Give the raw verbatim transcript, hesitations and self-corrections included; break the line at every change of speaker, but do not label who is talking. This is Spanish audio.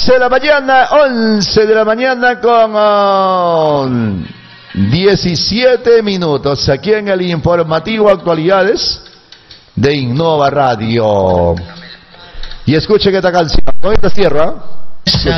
once de la mañana, once de la mañana con uh, diecisiete minutos, aquí en el informativo Actualidades de Innova Radio. Y escuchen esta canción, con esta cierra.
Escuchen.